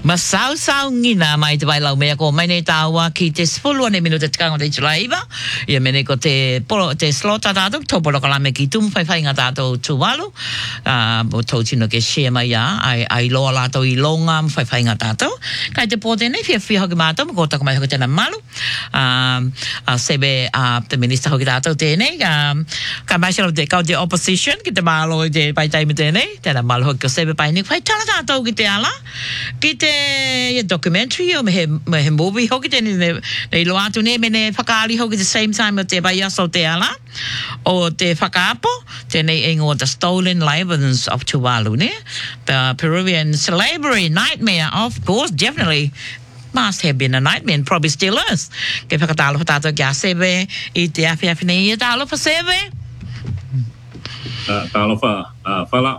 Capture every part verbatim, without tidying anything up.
Masau-sau ngina mai te vai lau mea ko mai nei tāua ki te sepuluane minuta te kanga te Chilaiva. Ia mene ko te polo, te slota tātou, tō polo kalame ki tumu whaiwhai ngā tātou tuwalu. Uh, bo tau tino ke share mai ia, ai, ai loa lātou i longa whaiwhai ngā tātou. Kai te pō tēnei, whia whia hoki mātou, mo kōtaka mai hoki tēnā malu. Um, uh, sebe, uh, te minister hoki tātou tēnei. Um, ka mai shiro te kau te opposition, ki te mālo i te pai taimi tēnei. Tēnā malu hoki ko sebe pai ni, whai tala tātou ki te ala. Ki te yeah, documentary o me he, me he movie hoki tēnei ne, ne ilo atu ne me ne whakaali hoki the same time o te bai aso te ala o te whakaapo tēnei ingo the stolen lives of Tuvalu ne the Peruvian slavery nightmare of course definitely must have been a nightmare and probably still is ke whakatalo tātou kia sebe i te awhi awhi nei i tālo pa sebe tālo wha whala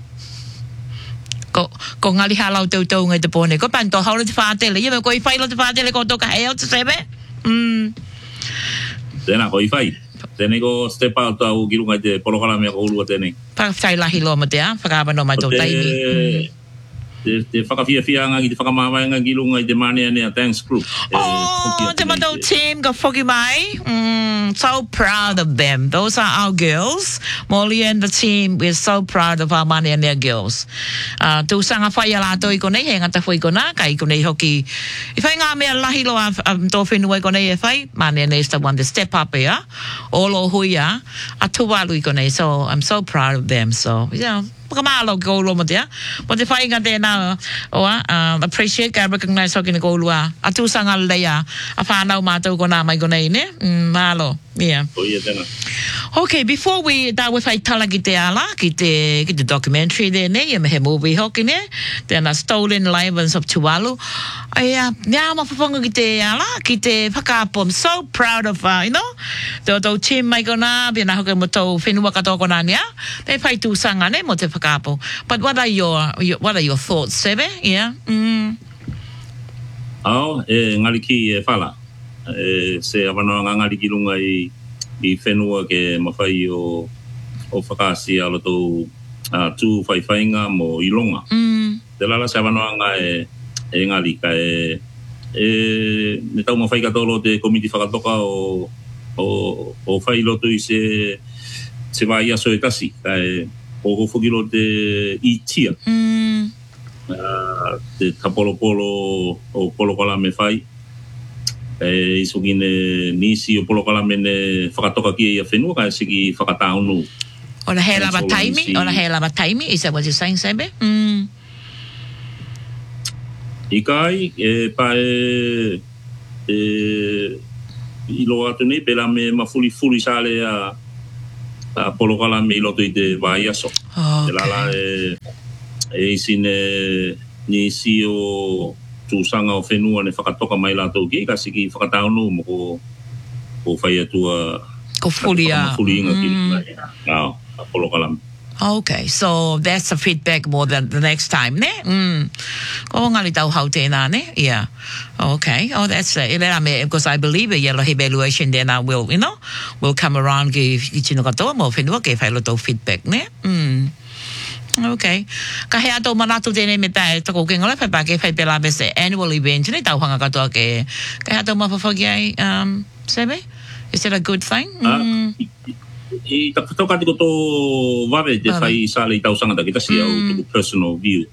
ko ko ngali halau tau tau ngai te pone ko panto haule te whātele ia ko i whailo te whātele ko toka hei au te sebe mm tēnā ko i whai tēnei ko step out au girungai te porokala mea ko ulua tēnei whakawhai lahi loa ma te a whakawano mai tō taimi te te whakawhia whianga ki te whakamāwainga girungai te manea nea thanks group oh te matou team ka whoki mai mm, so proud of them those are our girls Molly and the team we're so proud of our manea nea girls uh, tu sanga whai ala to i konei he ngata whai kona kai konei hoki i whai ngā mea lahi loa um, tō whenua i konei e whai manea nea is the one to step up ea olo hui a a tuwalu i konei so I'm so proud of them so yeah Kamalo go lo mo dia. Mo te whai ngā tēnā o a appreciate ka recognize hoki ni ko ulua. A tu sanga leia a whanau mātou ko nā mai ko nei ne. Mm, malo. Yeah. Oh yeah, tēnā. Okay, before we da we whai tala ki te ala, ki te, ki te documentary there ne, ia me he movie hoki ne, tēnā Stolen Lives of Tuvalu. Ai, uh, ngā mawhawhanga ki te ala, ki te whakaapo. I'm so proud of, uh, you know, tō tō team mai ko nā, pia nā hoki mo tō whenua katoa ko nā nia, te whai tū sanga ne, mo te whakaapo. But what are your, your what are your thoughts, Sebe? Yeah. Mm. Ao, e ngari ki e whala. E, se awanoa ngā ngari ki runga i, i whenua ke mawhai o, o whakasi alo tō uh, tū whaiwhainga mo i longa. Mm. Te lala se awanoa ngā e, e ngari ka e, e ne tau mawhai katolo te komiti whakatoka o, o, o whai loto i se, se vai aso e tasi. Ka e, o ko whukilo te i tia. Mm. Uh, te tapolopolo o polokala me whai. E isoki ne nisi o polokala me ne whakatoka ki e a whenua ka e siki whakataunu. O na he lava taimi, o na he lava taimi, is that what you're saying, Sebe? Mm. I kai, e pae e ilo atu nei, pela me mafuli fuli sale a a polokala me iloto i te vai aso. Oh, okay. Te lala e e isine ni si o tūsanga o whenua ne whakatoka mai lātou ki, ka siki whakataunu mo ko ko whai atua ko fuli a. Fuli inga ki. Nao, a polokala. Okay, so that's a feedback more than the next time, ne? Mm. Ko ngali tau hau tēnā, ne? Yeah. Okay. Oh, that's it. Uh, because I believe a yellow evaluation then I will, you know, will come around ki i tino katoa mo whenua ke whai loto feedback, ne? Mm. Okay. Ka hea tō manatu tēnei me tae tako ke ngole whai pake whai pela me se annual event, ne? Tau hanga katoa ke. Ka hea tō mawhawhagi ai, um, Sebe? Is it a good thing? Mm. Uh, I takatoka tiko tō wawe te whai sāle i tau sangata ki tasi au tuku personal view.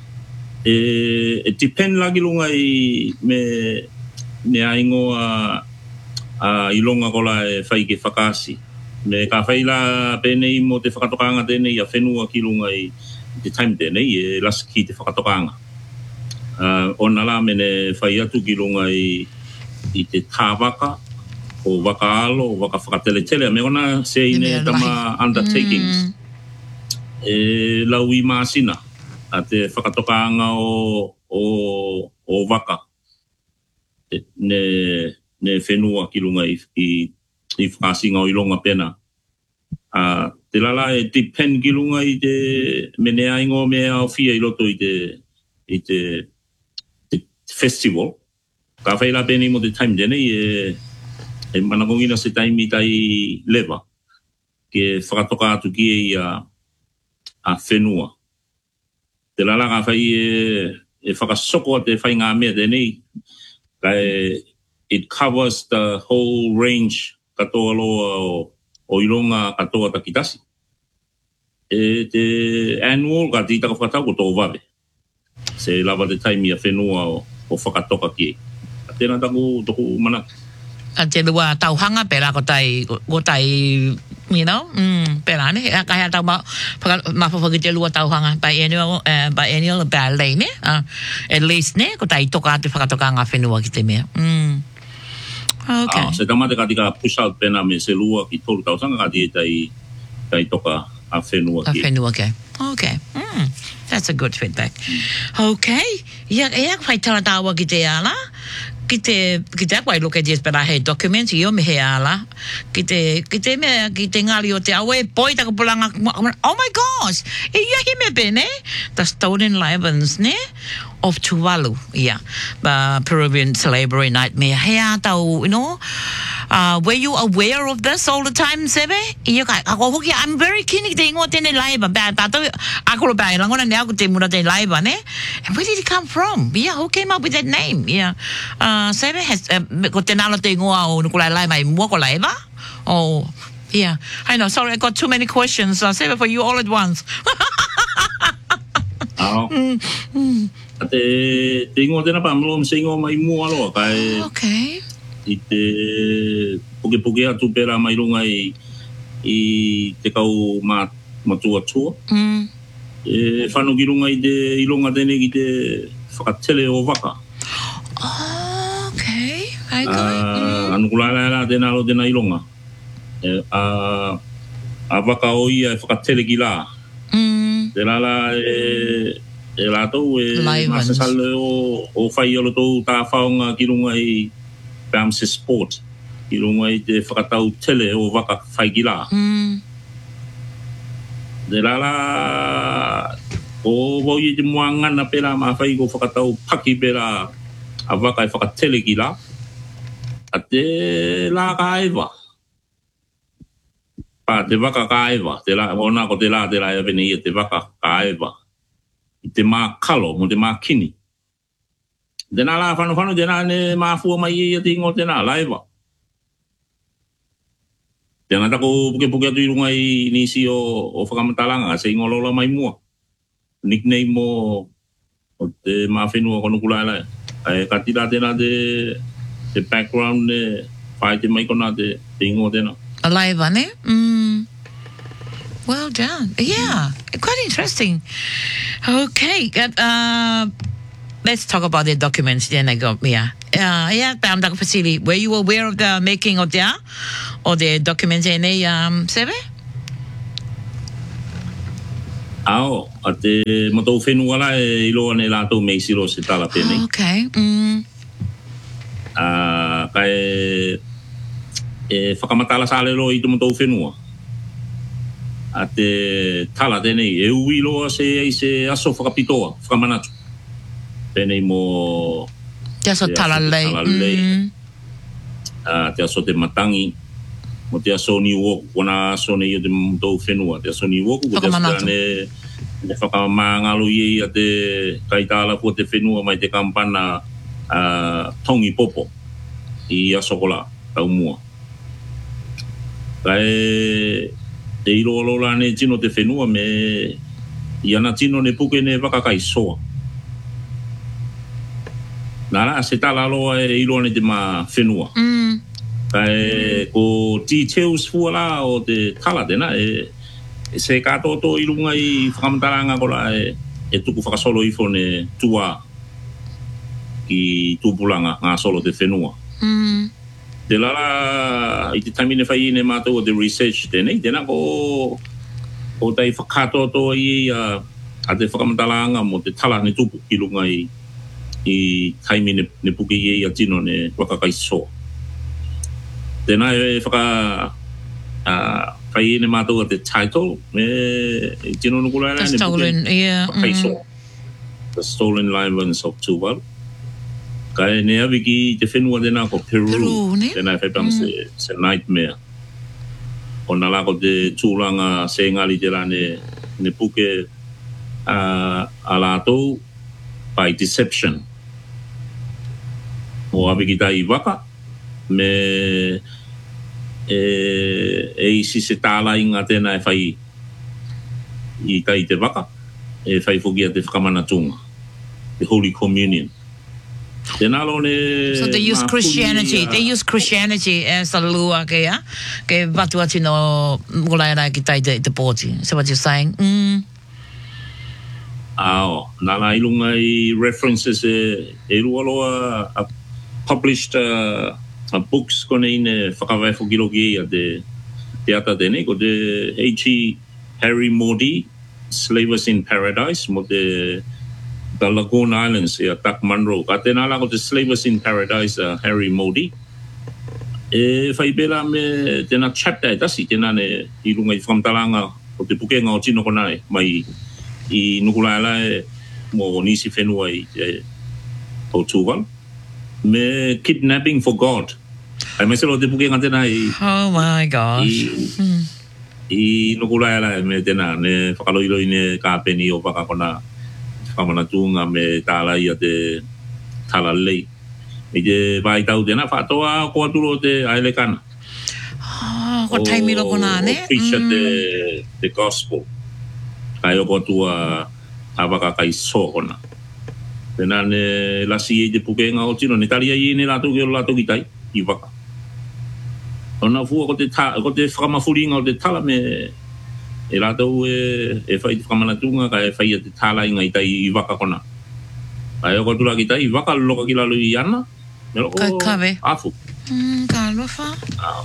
E, e depend lagi lunga i me, me aingoa a i longa kola e whai ke whakasi. Me ka whai la pēnei mo te whakatokanga tēnei a whenua ki lunga i te time tēnei e las ki te whakatokanga. Uh, o nala mene whai atu ki lunga i, i te tāwaka o wakaalo, o waka whakatele-tele, me ona se ine tama undertakings. Mm. E lau i māsina, a te whakatokanga o, o, o waka. E, ne, ne whenua ki lunga i, i, i whakasinga o i longa pena. A te lala e depend ki lunga i te mene aingo mea o fia i loto i te, i te, te festival. Ka whaila pēnei mo te time dene i e e manakongina se taimi tai lewa ke whakatoka atu ki e a, a whenua. Te lala ka whai e e whakasoko te whainga mea tēnei. Kai it covers the whole range katoa loa o, o ilonga katoa takitasi. E te annual ka titaka whakatau ko tō wawe. Se lava te taimi a whenua o, o whakatoka ki e. A tēnā taku toku mana. A te lua tauhanga pera ko tai, ko tai, you know, mm, pera ne, a kai tau ma, ma whawhaki te lua tauhanga biennial, uh, biennial ballet ne, uh, at least ne, ko tai toka te whakatoka ngā whenua ki te mea. Mm. Okay. Ah, se tamate ka tika push out pena me se lua ki tolu tausanga ka ti tai, tai toka a whenua ki. A whenua ki. Okay. Mm. That's a good feedback. Okay. Ia, ia whai tala tawa ki te ala. Ki te, ki te akwai look at this, but I had documents, i o me he ala. Ki te, ki te mea, ki te ngali o te awe, poi taka pulanga, oh my gosh, e ia he me pene, the stolen lions, ne, of Tuvalu, yeah, uh, Peruvian slavery nightmare. He a tau, you know, uh, were you aware of this all the time, Sebe? Ia kai, ako hoki, I'm very keen ki te ingoa tēne laiba, bad, tato, ako lo bai, langona ne ako te mura te laiba, ne? And where did it come from? Yeah, who came up with that name? Yeah. Uh, Sebe has, uh, ko te nalo te ingoa o nukulai lai mai mua ko laiba? Oh, yeah. I know, sorry, I got too many questions. Uh, Sebe for you all at once. Ao. Mm, mm. Te, te ingoa tēnā pa, mlo mse ingoa mai mua aloa, kai... Okay. I te puke puke atu pera mai runga i, i te kau ma, matua tua. Mm. E whanu ki runga i te ilonga tēne ki te whakatele o waka. Oh, okay. I go. Uh, Mm. anu kulala la tēnā alo tēnā ilonga. E, a, a waka o ia e whakatele ki la. Mm. Te lala e... E lātou e Laivans. masasale o, o whai alo tō tā whaonga ki runga i Pamse Sport. Ki runga i te whakatau tele o waka whai ki la. Mm. Te lala o wau i te moangana pera ma whai ko whakatau paki pera a waka i whakatele ki la. A te la ka ewa. Pa te waka ka ewa. Te la, o nā ko te la te la e vene i te waka ka ewa. I te mā kalo, mo te mā kini. Tēnā la whanu whanu, tēnā ne mā fua mai i a te ingo tēnā, laiva. Tēnā tako puke puke atu i runga i nisi o, o whakamatalanga, se ingo lola mai mua. Nickname mo o te mā whenua kono kulaila. Ai katira tēnā te, te background ne, whae te mai kona te, te ingo tēnā. Alive, ne? Mm. Well done. Yeah, quite interesting. Okay, uh, let's talk about the documents. Then I go, yeah, uh, yeah. Pam Dako Fasili, were you aware of the making of the or the documents in a um Sebe? Ao, a te matou whenua la e iloa ne lātou mei siro se tala pēnei. Okay. Mm. Uh, kai e whakamatala sāle lo i tu matou whenua. A te tala tēnei, e ui loa se ei se aso whakapitoa, whakamanatu. Tēnei mo... Te aso tala lei. Tala lei. Mm. Uh, te aso te matangi, mo te aso ni woku, kona aso nei o te matou whenua. Te aso ni woku, ko te aso tēne, te whakamangalo i a te kaitala ko te whenua mai te kampana uh, tongi popo i aso kola, tau mua. Kai... Te iro alola ne tino te whenua me i ana tino ne puke ne wakakai soa. Nara, se tala aloa e iro ne te mā whenua. Mm. Kai ko details fua la o te tala tēnā e, e se kātoto i runga i whakamataranga kola e, e tuku whakasolo i fone tua i tūpulanga ngā solo te whenua. Mm. Te lala, i te taimine whai ne mātou o te research tēnei, tēnā ko o tei whakatoto i a, a te whakamatalanga mo te tala ne tupu ki runga i, i taimine ne puke i a tino ne wakakaiso. Tēnā e whaka uh, whai ne mātou o te title, me i tino nukulai The stolen, yeah. wakakaiso. Mm. The Stolen Lions of Tuvalu. Kai ne awi ki te whenua tēnā ko Peru, Peru, ne? tēnā e whaipam mm. se, se nightmare. O nā lako te tūranga se ngali te rā ne, ne puke uh, a lātou, by deception. O awe ki tai waka, me e, e isi se tāla inga tēnā e whai i tai te waka, e whai whokia te whakamanatunga, the Holy Communion. Tēnā lone... So they use Christianity, they use Christianity as a lua ke ya, ke watu ati no ngulai rai ki tai te, te pōti. So what you're saying? Mm. Ao, nāna ilunga i references e, e rua loa a published uh, a books kone ine whakawai whukiroki e a te, te ata tēne, ko te H E Harry Modi, Slavers in Paradise, mo te the Lagoon Islands, e a Tak Munro. Ka tēnā la ko te Slavers in Paradise, uh, Harry Modi. E whaibela me tēnā chapter e tasi, tēnā ne ilunga i whamtalanga o te pukenga o tino konai, mai i nukulaela e mo nisi whenua i e o tūwal. Me kidnapping for God. Ai mai selo te pukenga tēnā i... Oh my gosh. I, mm. i nukulaela e me tēnā, ne whakaloiroi ne kāpeni o whakakona whamanatunga me tālai a te tala lei. I te vai tau tēnā, whatoa ko aturo te aelekana. Oh, ko taimi loko nā, ne? O preach mm. the, the gospel. Kai o kotua awaka kai sōkona. Tēnā ne lasi e te pukenga o tino, ne taria i ne lato ki o lato ki tai, i waka. Ona fua ko te, ta, ko te whakamafuringa o te tala me e lato e, e whai te whamanatunga ka e whai a te tala inga i tai i waka kona. Kai o kotura ki tai, i waka loka ki lalo i ana, me loko afu. Mm, ka lofa. Ah.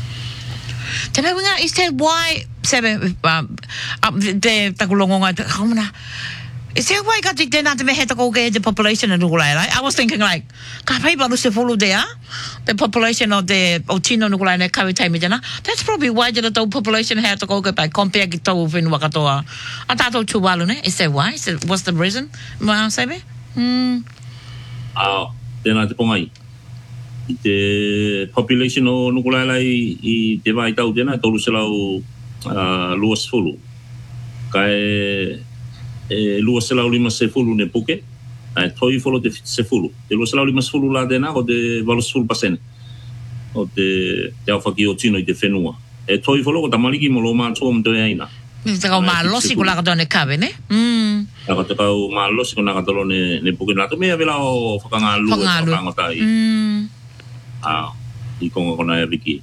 Te mai winga, is that why, sebe, uh, te takulongonga, te kaumana, is that why ka te tēnā te mehe tako ke the population in Nukulai, right? I was thinking like, ka pai baru se fulu dea, the population of the o tino Nukulai ne kawi taimi tēnā, that's probably why the tau population he tako ke pai, compare ki tau whenua katoa, a tātou tūwalu ne, is that why? Is that, what's the reason? Ma sebe? Hmm. Ah, tēnā te pongai. I te population o Nukulai i te vai tau tēnā, tolu se lau uh, luas fulu. Ka e, e luas se lau lima se fulu ne puke, e toi folo te se fulu. Te luas se lau lima se fulu la tēnā, o te valos fulu pasene. O te, te awhaki o tino i te whenua. E toi folo ko tamaliki mo lo mātua mo te aina. Te kau mālosi ko laka tōne kawe, ne? Mm. Ka te kau mālosi ko naka tolo ne, ne puke nā. Mea vela o whakangā lua, whakangotai. Mm. Ah, i konga kona e wiki.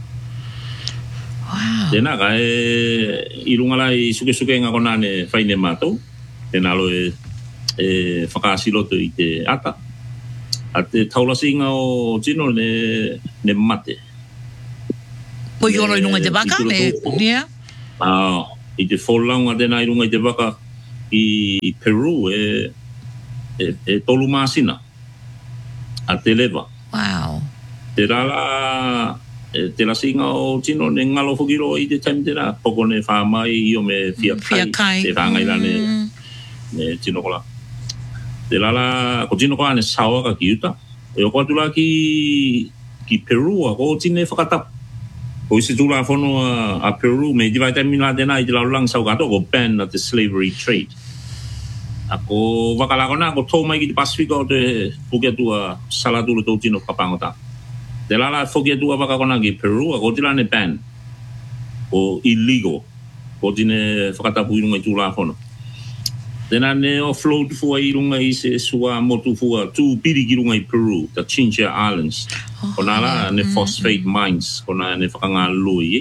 Wow. Tēnā ka e i runga lai suke-suke ngā kona ne whaine mātou. Tēnā lo e, e whakaasiloto i te ata. A te taulasi ngā o tino ne, ne mate. Po i oro i runga i te waka? Yeah. Ah, i te wholaunga tēnā i runga i te waka i, i Peru e, e, e tolu māsina. A te lewa. Wow. Te rala, te lasinga o tino ne ngalo whukiro i te taimi tēnā, poko ne whamai i o me fia kai, kai. te whangai la ne, mm. ne tino kola. Te rala, ko tino kola ne sawa ka ki uta, e o kwa tula ki, ki Peru, a ko tine whakatap. Ko isi tula whono a, a Peru, me di vai taimi la tēnā i te lau lang sau kato, ko ban of the slavery trade. Ako wakalako na, ko tō mai ki te Pasifika o te puketua salatulu tō tino kapangota. Te lala whokia tua whakakona ki Peru, a ko tila ne ban, o illegal, ko tine whakatapu i runga i tūla whono. Tēnā ne offload fua i runga i se sua motu fua tū piri ki runga i Peru, the Chincha Islands. Oh, ko nala ne phosphate mines, ko na ne whakanga lui.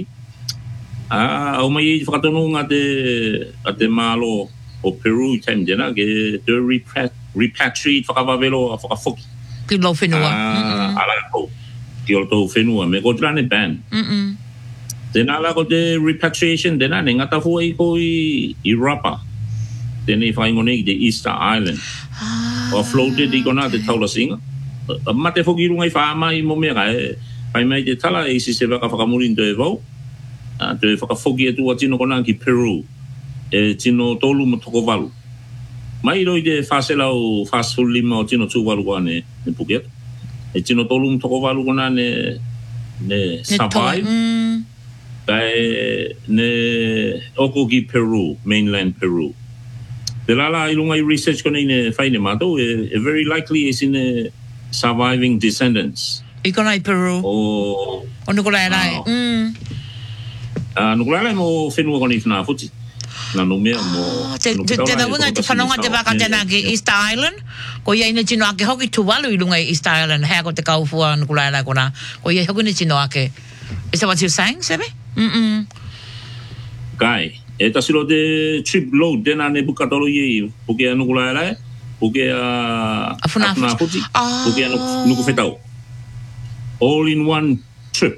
Ah, au mai i whakatonu ngā te, a te malo o Peru i taim tēnā, ke te repatriate whakawawelo a whakafoki. Ki lau whenua. Ah, ala kou. Ki o tau whenua, me ko tira ne ban. Mm-mm. Tēnā la ko te repatriation, tēnā ne ngata fua i ko i, i Rapa. Tēnā i whaingone i te Easter Island. Ah. O floated i kona te taulasinga. Ma te whoki runga i whaama i mo mea e, pai mai te tala e si se waka whakamurin te e vau. Te whakawhoki e tua tino kona ki Peru. E tino tolu mo toko walu. Mai roi te whasela o whasful lima o tino tū walu kua ne, ne puket. E tino tolu mo toko walu kona ne, ne survive. Mm. Kai ne oko ki Peru, mainland Peru. Te lala i lunga i research kona i ne whaine mātou, e, e very likely is in a surviving descendants. I kona i Peru. O... O nukulai rai. Ah. Mm. Uh, nukulai rai mo whenua kona i whanawhuti. Nā no mea mo... Te te te winga te whanonga te waka tēnā ki East Island. Ko ia ina tino ake hoki tuwalu i lunga i East Island. Hea ko te kaufua nukulai rai kona. Ko ia hoki ni tino ake. Is that what you're saying, Sebe? Mm-mm. Kai. E tasiro te trip load tēnā ne bukatolo i puke a nukulai rai. Puke a... A whanawhuti. Puke a nuku whetau. All in one trip.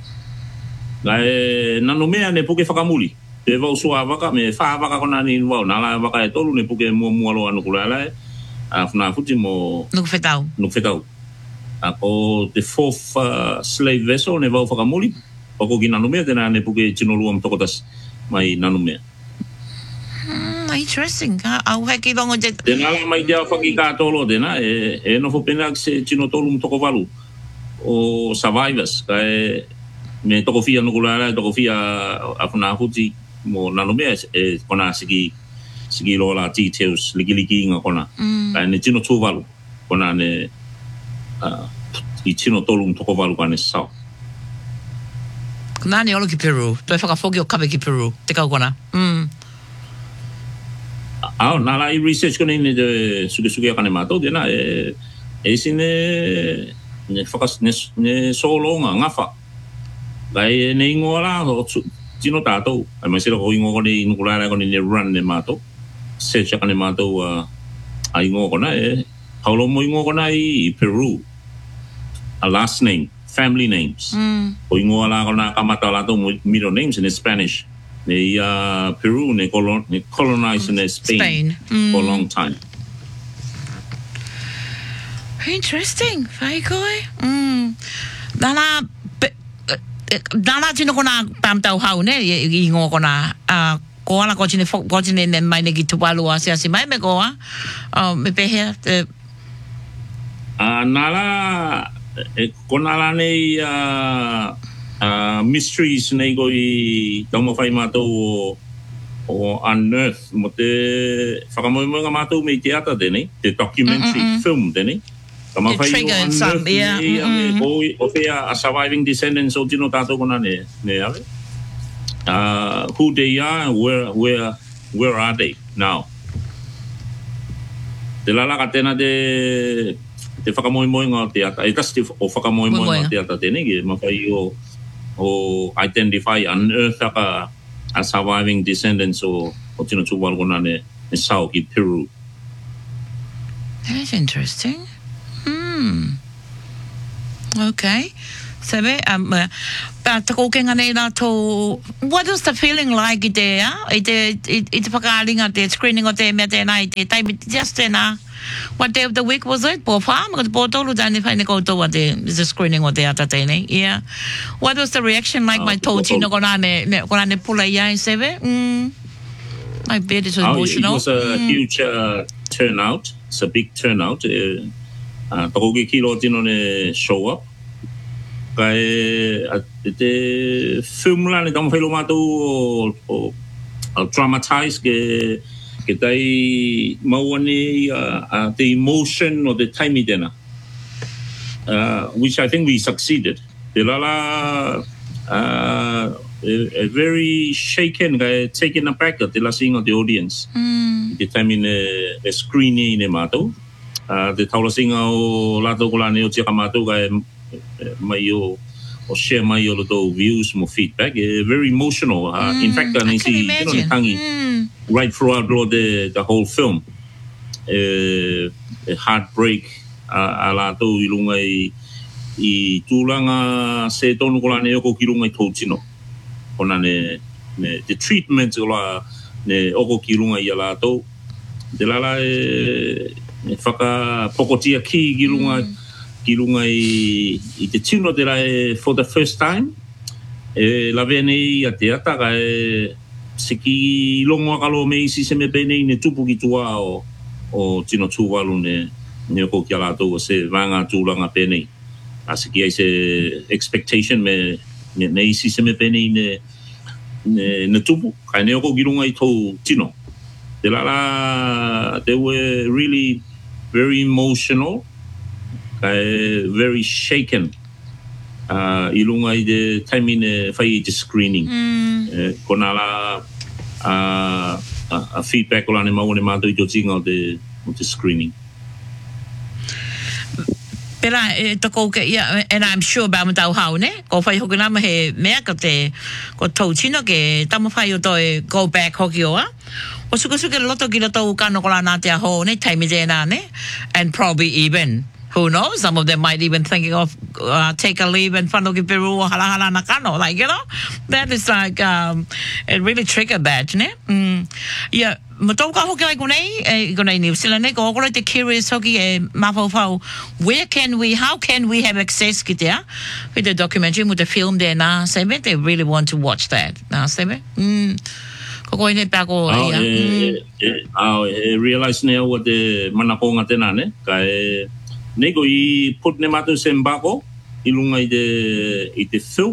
Kai nano mea ne puke whakamuli. Te wau sua waka, me wha waka kona ni wau, nā la waka e tolu, ne puke mua mua loa nuku lalai, a whanawhuti mo... Nuku whetau. Nuku whetau. A ko te fourth uh, slave vessel, ne wau whakamuli, pako ki nanu mea, tēnā ne puke tino lua mtokotas mai nanu mea. Hmm, interesting. Au heki longo te... Tēnā la mai te au whaki kātolo tēnā, e, e nofo pena se tino tolu mtoko walu, o survivors, ka e me toko fia nuku lalai, toko fia a whanawhuti, mo nano mea e kona sigi sigi lola details liki liki inga kona mm. Ka ne tino tūwalu kona ne uh, i tino tolu mtoko walu ka ne sao Nā ni olo ki Peru toi whakafoki o kape ki Peru te kau kona mm. Ao, nā la i research kona ine te suke suke a kane mātou tēnā e e si ne ne whakas ne, ne solonga ngafa ka e ne ingoa la o tino tātou, ai mai sera ko ingo kone inu kulai kone ne run ne mātou, search kone mātou uh, a ingo kona e, haulo mo ingo kona i Peru, a last name, family names. Mm. Ko ingo ala kona kamata lato middle names in Spanish. Ne uh, Peru ne, colon, ne colonized in Spain, Spain. Mm. for a long time. Interesting, vai koe. Mm. Nana... Nana tino kona tamtau hau ne i ngō kona uh, ko ala ko tine ko tine ne mai ne ki tupalu a se asi mai me ko a uh, me pehe te uh, nala e kona la nei uh, uh, mysteries nei go i tamo fai mātou o, o unearth mo te whakamoemoenga mātou me te ata tēnei te documentary mm -mm. film tēnei It triggered some, yeah. Mm-hmm. O whea a surviving descendants o tino tātou kona ne, ne ave. Uh, who they are, where, where, where are they now? Te lalaka tēnā te, te whakamoemoenga o te ata. E tas te o whakamoemoenga o te ata tēnei, ke mawhai o, o identify, unearth a, a surviving descendants o, o tino tūwaru kona ne, ne sao ki Peru. That's interesting. Hmm. Okay. Sabe, um, uh, tako ke ngane na to, what was the feeling like i te, uh? I te, i, i te whakaaringa, te screening o te mea tēnā, i te taimi, just tēnā, what day of the week was it? Pō whā, mga te pōtolu tāne whaine koutou a te, the screening o te ata tēnei, yeah. What was the reaction like, uh, my tō tino kona ne, ne, kona ne pula iai, sebe? Mm. I bet it was oh, emotional. It was a mm. huge uh, turnout, it's a big turnout, uh, Uh, tako ki kilo tino ne show up. Ka e, a, te film la ne tamo whailo mātou o, o, o dramatize ke, ke tai maua ne uh, uh, the emotion o te taimi tēnā. Uh, which I think we succeeded. Te lala uh, a, a very shaken, ka e taken aback te la seeing of the audience. Mm. Te taimi ne, ne screening ne mātou. Uh, te taula singa o lato ko lane o tia kamatu ka e, e, mai o, o share mai o loto views mo feedback e very emotional uh, mm, in fact I can see you know the tangi mm. right throughout the the whole film e, e heartbreak a, a lato i lunga i, i tūlanga se tonu ko lane o ko ki lunga i tōtino kona ne, ne the treatment o la ne o ko ki lunga i a lato te lala e e whaka pokotia ki ki lunga, mm. ki lunga i, i te tino te rai for the first time. E la vene i a te ata ka e se ki longo akalo me isi se me pene i ne tupu ki tua o, o tino tūwalu ne, ne oko ki ala tō se vanga tūlanga pene. A se ki ai se expectation me ne, ne isi se me pene i ne, ne, ne tupu. Ka ne oko ki lunga i tō tino. Te la, they were really very emotional, uh, very shaken. Uh, ilunga i de time in uh, fai the screening. Mm. Uh, kona la uh, a feedback o lane mau ne mātou i to tinga o the, o the screening. Pera e toko ke ia, and I'm sure ba matau hau ne ko fai hoki nama he mea ko te ko tau chino ke tamo fai o toi go back hoki oa o suka suka loto ki loto ukano ko la nā te aho ne taimi jena ne and probably even who knows, some of them might even thinking of uh, take a leave and whanoki Peru o hala hala na kano, like, you know, that is like, um, it really triggered that, ne? Mm. Yeah, matauka hoki ai konei, e konei New Zealand ne, ko okore te curious hoki e mawhau, where can we, how can we have access ki tea, with the documentary, with the film there, na sebe, they really want to watch that, na sebe? Mm. Ko koe ne pako ai. ia. E, e, au, e realize ne au te manakonga tēnā ne, ka e, ne ko i put ne mātou se mbako, i lunga i te, i te film,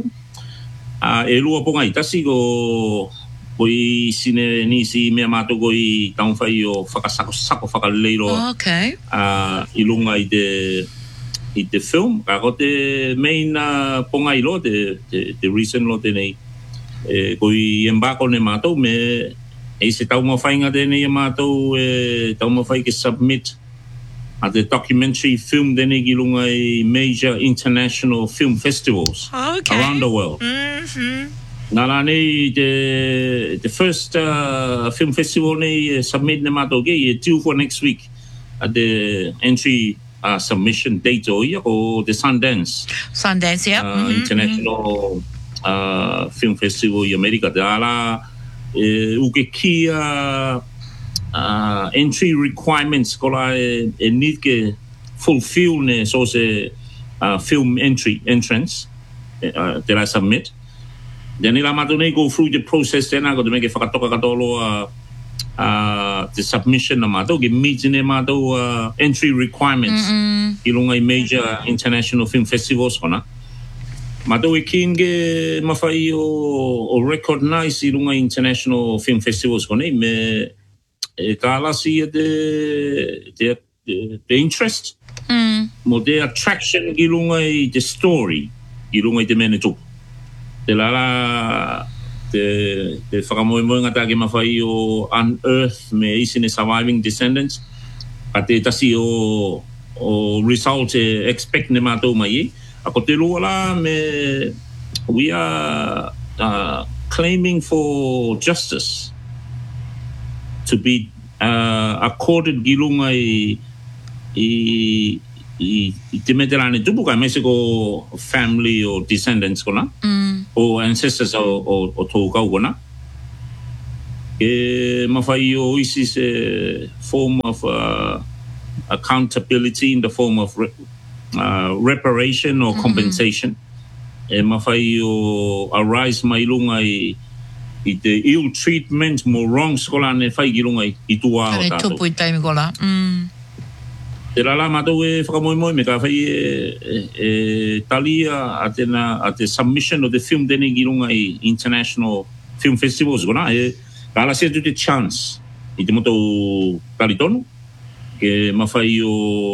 a e lua ponga i tasi ko, ko i sine nisi mea mātou ko i taunwhai o whakasako sako whakaleiro Okay. a, i lunga i te, i te film, ka ko te main uh, ponga i lo, te, te, te reason lo tēnei, e, ko i mbako ne mātou me, e se tau mawhainga tēnei e mātou, e, tau mawhai ke submit, at the documentary film then gilunga major international film festivals Okay. around the world. Mm-hmm. Nalani the the first uh, film festival ne submit ne matoge due for next week at the entry uh, submission date or or the Sundance. Sundance, yeah. Uh, mm-hmm. International uh, Film Festival in America. Dala uh, uke kia Uh, entry requirements kola e, e need ke fulfill ne so se uh, film entry entrance uh, that I submit. Then ila mato ne go through the process then I go to make a whakatoka katolo uh, uh, the submission na mato ke meet ne mato uh, entry requirements ilunga i major international film festivals kona. Mato e kin ke mawhai o, o recognize ilunga international film festivals kona me e kalasi the the the interest Mm. mo the attraction gilunga i the story gilunga i te mene tu te lala te te whakamoemoe ngata ke mawhai o Unearth me isine surviving descendants a te tasi o o result e expect ne mātou mai a ko te lua la me we are uh, claiming for justice to be uh, accorded gilunga i i i, i te meterane tupu kai Mexico family or descendants kona Mm. or ancestors o o, o tō kau kona e mawhai o isi se form of uh, accountability in the form of re, uh, reparation or mm-hmm. compensation e mawhai o arise mai lunga i i te ill treatment mo wrongs kola ne whai gilunga i tua o Kare tātou. tupu i taimi kola. Mm. Te rala mātou e whakamoemoe me ka whai e, e, e talia a, tena, a te submission of the film tene gilunga i international film festivals kona e ka ala sia tu te chance i te moto talitonu ke mawhai o